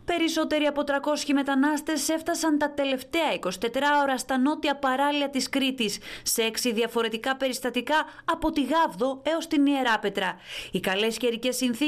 Περισσότεροι από 300 μετανάστες έφτασαν τα τελευταία 24 ώρα στα νότια παράλια της Κρήτης, σε 6 διαφορετικά περιστατικά από τη Γάβδο έως την Ιεράπετρα. Οι καλές καιρικές συνθήκες